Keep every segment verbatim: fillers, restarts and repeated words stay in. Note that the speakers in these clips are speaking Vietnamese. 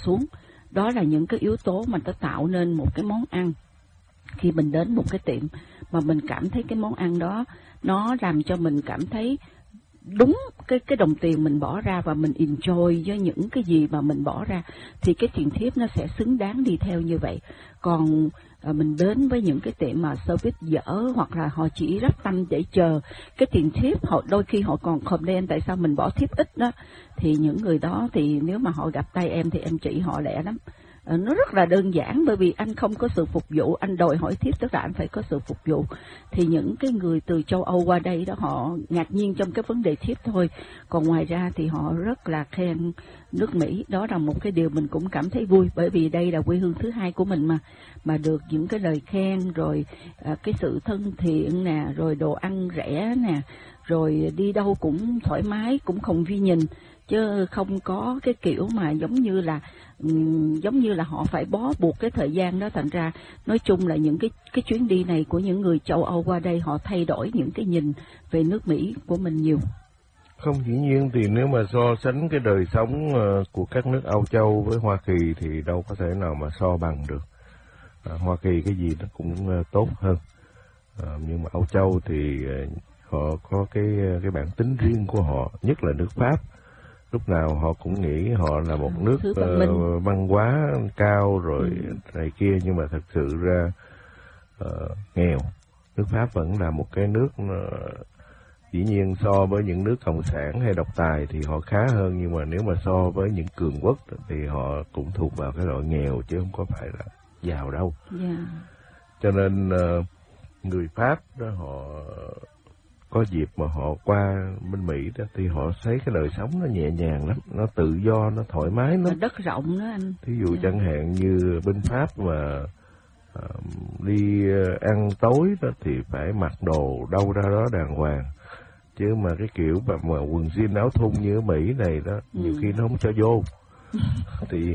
xuống. Đó là những cái yếu tố mà nó tạo nên một cái món ăn. Khi mình đến một cái tiệm mà mình cảm thấy cái món ăn đó nó làm cho mình cảm thấy đúng cái cái đồng tiền mình bỏ ra và mình enjoy với những cái gì mà mình bỏ ra, thì cái tiền thiếp nó sẽ xứng đáng đi theo như vậy. Còn à, mình đến với những cái tiệm mà service dở, hoặc là họ chỉ rắp tâm để chờ cái tiền thiếp, họ đôi khi họ còn complain tại sao mình bỏ thiếp ít đó, thì những người đó thì nếu mà họ gặp tay em thì em chỉ họ lẹ lắm. Nó rất là đơn giản, bởi vì anh không có sự phục vụ, anh đòi hỏi thiếp tức là anh phải có sự phục vụ. Thì những cái người từ châu Âu qua đây đó, họ ngạc nhiên trong cái vấn đề thiếp thôi, còn ngoài ra thì họ rất là khen nước Mỹ. Đó là một cái điều mình cũng cảm thấy vui, bởi vì đây là quê hương thứ hai của mình mà mà được những cái lời khen, rồi à, cái sự thân thiện nè, rồi đồ ăn rẻ nè, rồi đi đâu cũng thoải mái, cũng không vi nhìn, chứ không có cái kiểu mà giống như là um, giống như là họ phải bó buộc cái thời gian đó. Thành ra nói chung là những cái cái chuyến đi này của những người châu Âu qua đây, họ thay đổi những cái nhìn về nước Mỹ của mình nhiều. Không, dĩ nhiên thì nếu mà so sánh cái đời sống của các nước Âu Châu với Hoa Kỳ thì đâu có thể nào mà so bằng được. À, Hoa Kỳ cái gì nó cũng tốt hơn, à, nhưng mà Âu Châu thì họ có cái cái bản tính riêng của họ, nhất là nước Pháp. Lúc nào họ cũng nghĩ họ là một nước uh, văn hóa cao rồi ừ. này kia, nhưng mà thật sự ra uh, nghèo. Nước Pháp vẫn là một cái nước uh, dĩ nhiên so với những nước cộng sản hay độc tài thì họ khá hơn, nhưng mà nếu mà so với những cường quốc thì họ cũng thuộc vào cái loại nghèo chứ không có phải là giàu đâu. Yeah. Cho nên uh, người Pháp đó họ có dịp mà họ qua bên Mỹ đó thì họ thấy cái đời sống nó nhẹ nhàng lắm, nó tự do, nó thoải mái lắm. Đất rộng đó anh. Thí dụ Yeah. chẳng hạn như bên Pháp mà uh, đi ăn tối đó thì phải mặc đồ đâu ra đó đàng hoàng, chứ mà cái kiểu mà, mà quần jean áo thun như ở Mỹ này đó nhiều ừ. khi nó không cho vô. Thì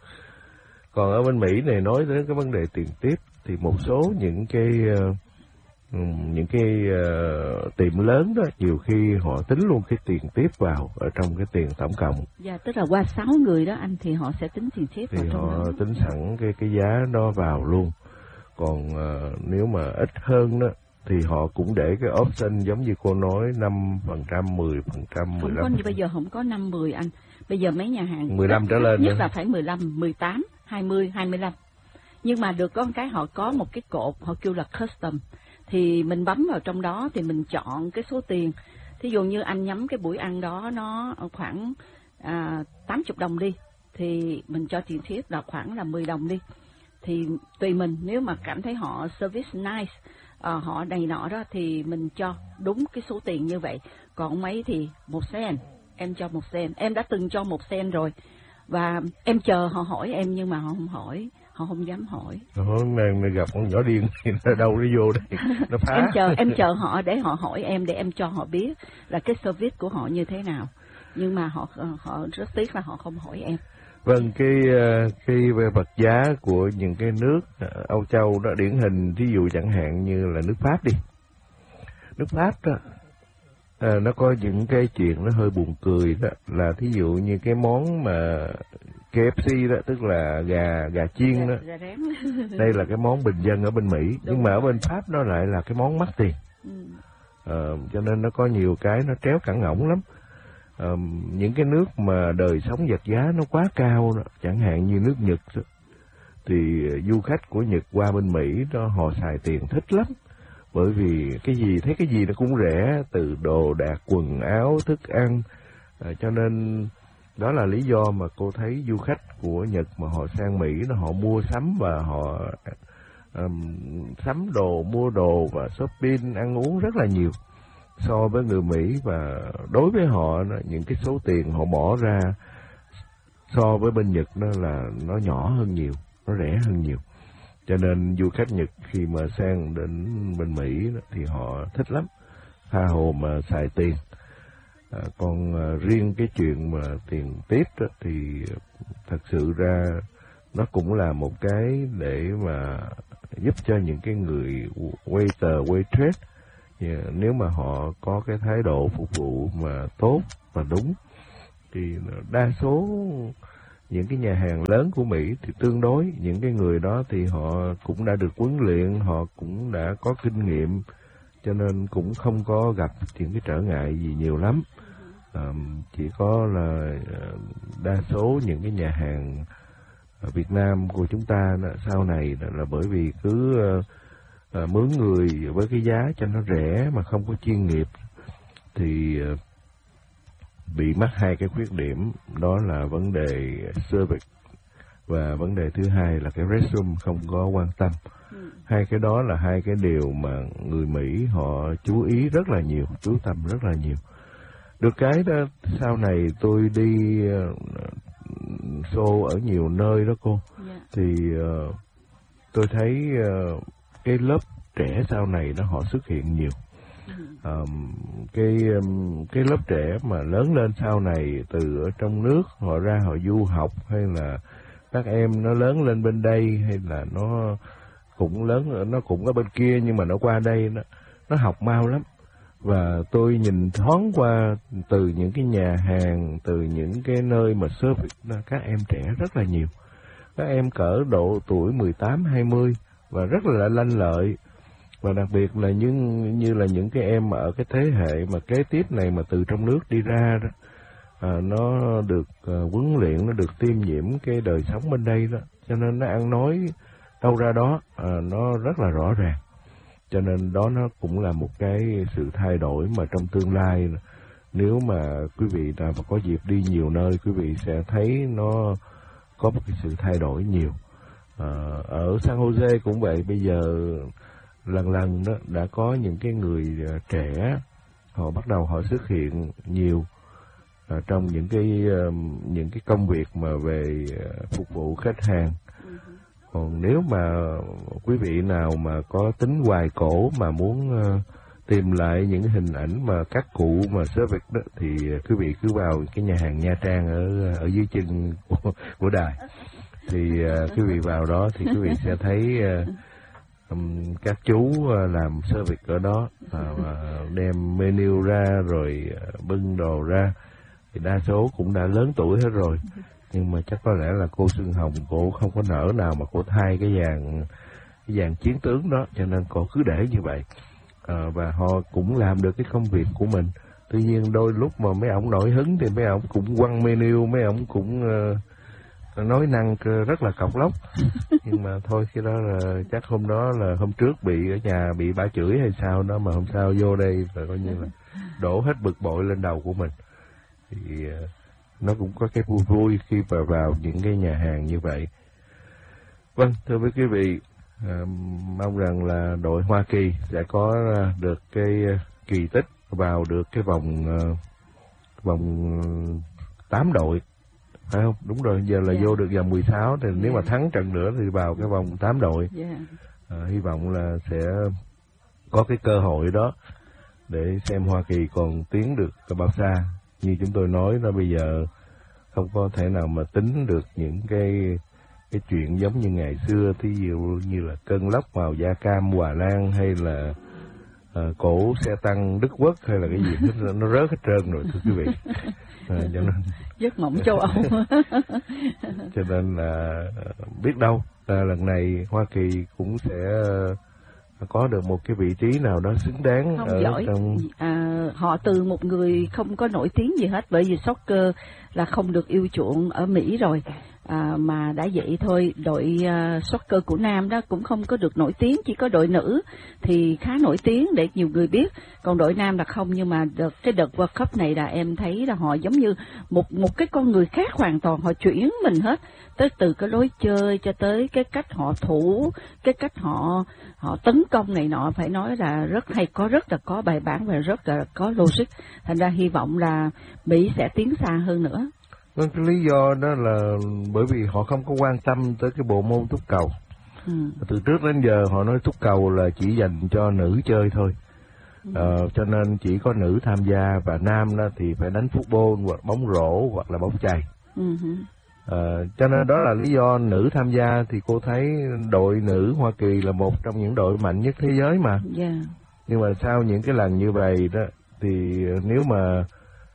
còn ở bên Mỹ này nói đến cái vấn đề tiền tiếp thì một số những cái uh, những cái uh, tiệm lớn đó nhiều khi họ tính luôn cái tiền tiếp vào ở trong cái tiền tổng cộng. Dạ, tức là qua sáu người đó anh thì họ sẽ tính tiền tiếp thì vào trong họ đó. tính sẵn cái cái giá đó vào luôn. Còn uh, nếu mà ít hơn đó thì họ cũng để cái option giống như cô nói năm phần trăm, mười phần trăm, mười lăm. Không có, bây giờ không có năm mười anh. Bây giờ mấy nhà hàng mười lăm trở lên nhất nữa. là phải mười lăm, mười tám, hai mươi, hai mươi lăm. Nhưng mà được có một cái họ có một cái cột họ kêu là custom. Thì mình bấm vào trong đó thì mình chọn cái số tiền. Thí dụ như anh nhắm cái buổi ăn đó nó khoảng à, tám mươi đồng đi, thì mình cho tiền thiếp là khoảng là mười đồng đi. Thì tùy mình, nếu mà cảm thấy họ service nice, à, họ này nọ đó thì mình cho đúng cái số tiền như vậy. Còn mấy thì một cent, em cho một cent. Em đã từng cho một cent rồi. Và em chờ họ hỏi em nhưng mà họ không hỏi. Họ không dám hỏi. Hôm nay gặp con nhỏ điên thì nó đâu nó vô đây, nó phá. em chờ em chờ họ để họ hỏi em, để em cho họ biết là cái service của họ như thế nào. Nhưng mà họ họ rất tiếc là họ không hỏi em. Vâng, cái cái về vật giá của những cái nước Âu Châu đó điển hình, ví dụ chẳng hạn như là nước Pháp đi. Nước Pháp đó à, nó có những cái chuyện nó hơi buồn cười đó, là thí dụ như cái món mà K F C đó, tức là gà gà chiên đó. Gà rán. Đây là cái món bình dân ở bên Mỹ. Đúng. Nhưng mà ở bên Pháp nó lại là cái món mắc tiền. Ừ. À, cho nên nó có nhiều cái nó tréo cẳng ngỗng lắm. À, những cái nước mà đời sống vật giá nó quá cao đó, chẳng hạn như nước Nhật đó, thì du khách của Nhật qua bên Mỹ đó họ xài tiền thích lắm. Bởi vì cái gì thấy cái gì nó cũng rẻ, từ đồ đạc, quần áo, thức ăn. À, cho nên đó là lý do mà cô thấy du khách của Nhật mà họ sang Mỹ đó, họ mua sắm và họ um, sắm đồ, mua đồ và shopping, ăn uống rất là nhiều so với người Mỹ. Và đối với họ những cái số tiền họ bỏ ra so với bên Nhật đó là nó nhỏ hơn nhiều, nó rẻ hơn nhiều. Cho nên du khách Nhật khi mà sang đến bên Mỹ đó, thì họ thích lắm, tha hồ mà xài tiền. À, còn à, riêng cái chuyện mà tiền tiếp đó, thì thật sự ra nó cũng là một cái để mà giúp cho những cái người waiter, waitress, nếu mà họ có cái thái độ phục vụ mà tốt và đúng thì đa số những cái nhà hàng lớn của Mỹ thì tương đối những cái người đó thì họ cũng đã được huấn luyện, họ cũng đã có kinh nghiệm, cho nên cũng không có gặp những cái trở ngại gì nhiều lắm. À, chỉ có là đa số những cái nhà hàng ở Việt Nam của chúng ta sau này là bởi vì cứ à, mướn người với cái giá cho nó rẻ mà không có chuyên nghiệp thì à, bị mắc hai cái khuyết điểm, đó là vấn đề service và vấn đề thứ hai là cái resume không có quan tâm. Ừ. Hai cái đó là hai cái điều mà người Mỹ họ chú ý rất là nhiều, chú tâm rất là nhiều. Được cái đó sau này tôi đi uh, show ở nhiều nơi đó cô, yeah. thì uh, tôi thấy uh, cái lớp trẻ sau này đó họ xuất hiện nhiều. Um, cái um, cái lớp trẻ mà lớn lên sau này từ ở trong nước họ ra họ du học, hay là các em nó lớn lên bên đây, hay là nó cũng lớn nó cũng ở bên kia nhưng mà nó qua đây nó nó học mau lắm. Và tôi nhìn thoáng qua từ những cái nhà hàng, từ những cái nơi mà service các em trẻ rất là nhiều, các em cỡ độ tuổi mười tám hai mươi và rất là lanh lợi. Và đặc biệt là như, như là những cái em ở cái thế hệ mà kế tiếp này mà từ trong nước đi ra đó, à, nó được à, huấn luyện, nó được tiêm nhiễm cái đời sống bên đây đó, cho nên nó ăn nói đâu ra đó à, nó rất là rõ ràng. Cho nên đó nó cũng là một cái sự thay đổi mà trong tương lai, nếu mà quý vị nào mà có dịp đi nhiều nơi, quý vị sẽ thấy nó có một cái sự thay đổi nhiều. À, ở San Jose cũng vậy, bây giờ lần lần đó đã có những cái người trẻ họ bắt đầu họ xuất hiện nhiều uh, trong những cái uh, những cái công việc mà về uh, phục vụ khách hàng. Còn nếu mà quý vị nào mà có tính hoài cổ mà muốn uh, tìm lại những hình ảnh mà các cụ mà service đó thì uh, quý vị cứ vào cái nhà hàng Nha Trang ở ở dưới chân của, của đài, thì uh, quý vị vào đó thì quý vị sẽ thấy uh, Um, các chú uh, làm service ở đó uh, đem menu ra rồi uh, bưng đồ ra, thì đa số cũng đã lớn tuổi hết rồi, nhưng mà chắc có lẽ là cô Xuân Hồng cô không có nỡ nào mà cô thay cái dàn cái dàn chiến tướng đó, cho nên cô cứ để như vậy. Uh, và họ cũng làm được cái công việc của mình. Tuy nhiên đôi lúc mà mấy ổng nổi hứng thì mấy ổng cũng quăng menu, mấy ổng cũng uh, nói năng rất là cọc lóc. Nhưng mà thôi, cái đó là chắc hôm đó là hôm trước bị ở nhà bị bả chửi hay sao đó, mà hôm sau vô đây và coi như là đổ hết bực bội lên đầu của mình. Thì uh, nó cũng có cái vui vui khi mà vào những cái nhà hàng như vậy. Vâng, thưa với quý vị, uh, mong rằng là đội Hoa Kỳ sẽ có uh, được cái uh, kỳ tích vào được cái vòng uh, vòng tám đội. Phải không? Đúng rồi, giờ là yeah. vô được vòng mười sáu, thì yeah. nếu mà thắng trận nữa thì vào cái vòng tám đội. Yeah. À, hy vọng là sẽ có cái cơ hội đó để xem Hoa Kỳ còn tiến được bao xa. Như chúng tôi nói đó, bây giờ không có thể nào mà tính được những cái cái chuyện giống như ngày xưa, thí dụ như là cơn lốc màu da cam Hòa Lan, hay là à, cổ xe tăng Đức Quốc, hay là cái gì nó, nó rớt hết trơn rồi, thưa quý vị. À, cho nên giấc mộng châu Âu. Cho nên là biết đâu là lần này Hoa Kỳ cũng sẽ có được một cái vị trí nào đó xứng đáng. Không ở giỏi. Trong... À, họ từ một người không có nổi tiếng gì hết, bởi vì soccer là không được yêu chuộng ở Mỹ rồi. À, mà đã vậy thôi, đội uh, soccer của nam đó cũng không có được nổi tiếng, chỉ có đội nữ thì khá nổi tiếng để nhiều người biết, còn đội nam là không. Nhưng mà đợt, cái đợt World Cup này là em thấy là họ giống như một một cái con người khác hoàn toàn, họ chuyển mình hết, tới từ cái lối chơi cho tới cái cách họ thủ, cái cách họ họ tấn công này nọ, phải nói là rất hay, có rất là có bài bản và rất là có logic. Thành ra hy vọng là Mỹ sẽ tiến xa hơn nữa. Vâng, cái lý do đó là bởi vì họ không có quan tâm tới cái bộ môn túc cầu. Ừ. Từ trước đến giờ họ nói túc cầu là chỉ dành cho nữ chơi thôi. Ừ. Ờ, cho nên chỉ có nữ tham gia, và nam đó thì phải đánh football hoặc bóng rổ hoặc là bóng chày. Ừ. Ờ, cho nên đó là lý do nữ tham gia, thì cô thấy đội nữ Hoa Kỳ là một trong những đội mạnh nhất thế giới mà. Yeah. Nhưng mà sau những cái lần như vậy đó, thì nếu mà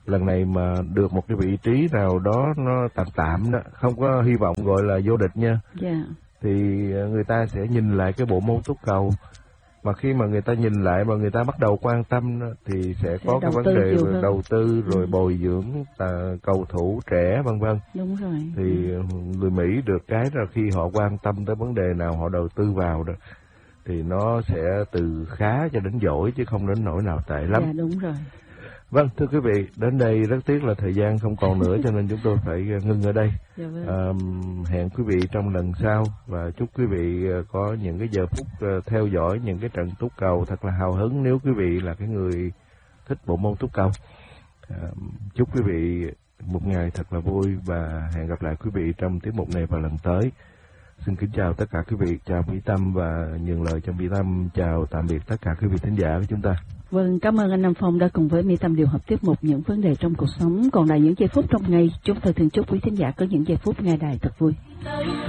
lần này mà được một cái vị trí nào đó nó tạm tạm đó, không có hy vọng gọi là vô địch nha. Yeah. Thì người ta sẽ nhìn lại cái bộ môn túc cầu, mà khi mà người ta nhìn lại mà người ta bắt đầu quan tâm đó, thì sẽ, sẽ có cái vấn đề đầu tư rồi ừ. bồi dưỡng tà, cầu thủ trẻ vân vân. Đúng rồi. Thì ừ. người Mỹ được cái là khi họ quan tâm tới vấn đề nào họ đầu tư vào đó thì nó sẽ từ khá cho đến giỏi chứ không đến nỗi nào tệ lắm. Dạ đúng rồi. Vâng, thưa quý vị, đến đây rất tiếc là thời gian không còn nữa cho nên chúng tôi phải ngưng ở đây. Dạ vâng. À, hẹn quý vị trong lần sau và chúc quý vị có những cái giờ phút theo dõi những cái trận túc cầu thật là hào hứng nếu quý vị là cái người thích bộ môn túc cầu. À, chúc quý vị một ngày thật là vui và hẹn gặp lại quý vị trong tiết mục này vào lần tới. Xin kính chào tất cả quý vị, chào Mỹ Tâm và nhường lời cho Mỹ Tâm chào tạm biệt tất cả quý vị thính giả của chúng ta. Vâng, cảm ơn anh Nam Phong đã cùng với Mỹ Tâm điều hợp tiết mục những vấn đề trong cuộc sống. Còn là những giây phút trong ngày, chúng tôi thường chúc quý thính giả có những giây phút nghe đài thật vui.